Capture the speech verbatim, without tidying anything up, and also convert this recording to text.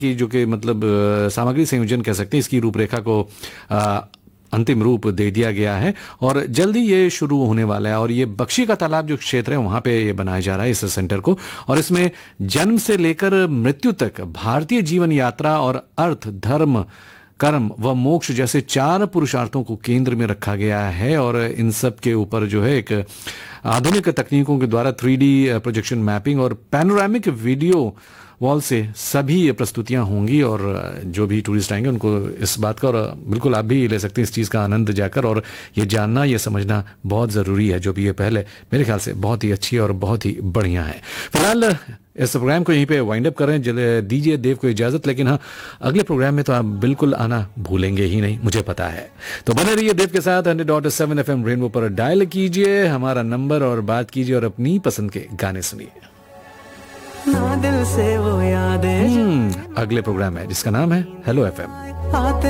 की जो कि मतलब अ, सामग्री संयोजन कह सकते हैं, इसकी रूपरेखा को अ, अंतिम रूप दे दिया गया है और जल्दी ये शुरू होने वाला है। और ये बख्शी का तालाब जो क्षेत्र है वहां पे ये बनाया जा रहा है इस सेंटर को, और इसमें जन्म से लेकर मृत्यु तक भारतीय जीवन यात्रा और अर्थ, धर्म, कर्म व मोक्ष जैसे चार पुरुषार्थों को केंद्र में रखा गया है। और इन सब के ऊपर जो है एक आधुनिक तकनीकों के द्वारा थ्री डी प्रोजेक्शन मैपिंग और पैनोरामिक वीडियो वॉल से सभी प्रस्तुतियां होंगी, और जो भी टूरिस्ट आएंगे उनको इस बात का, और बिल्कुल आप भी ले सकते हैं इस चीज़ का आनंद जाकर, और ये जानना, ये समझना बहुत ज़रूरी है। जो भी ये पहले मेरे ख्याल से बहुत ही अच्छी और बहुत ही बढ़िया है। फिलहाल इस प्रोग्राम को यहीं पे वाइंड अप करें, दीजिए देव को इजाज़त। लेकिन हाँ, अगले प्रोग्राम में तो आप बिल्कुल आना भूलेंगे ही नहीं, मुझे पता है। तो बने रहिए देव के साथ hundred dot seven F M rainbow पर, डायल कीजिए हमारा नंबर और बात कीजिए और अपनी पसंद के गाने सुनिए। ना दिल से वो यादें अगले प्रोग्राम है जिसका नाम है हेलो एफ एम।